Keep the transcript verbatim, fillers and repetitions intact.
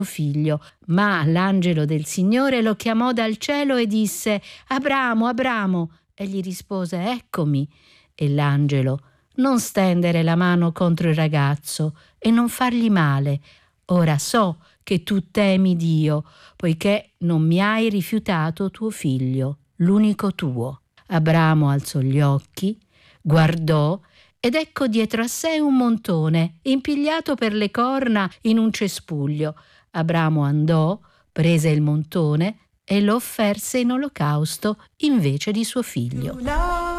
figlio, ma l'angelo del Signore lo chiamò dal cielo e disse: Abramo, Abramo. Egli rispose: Eccomi. E l'angelo: Non stendere la mano contro il ragazzo e non fargli male. Ora so che tu temi Dio, poiché non mi hai rifiutato tuo figlio, l'unico tuo. Abramo alzò gli occhi, guardò, ed ecco dietro a sé un montone, impigliato per le corna in un cespuglio. Abramo andò, prese il montone e lo offerse in olocausto invece di suo figlio.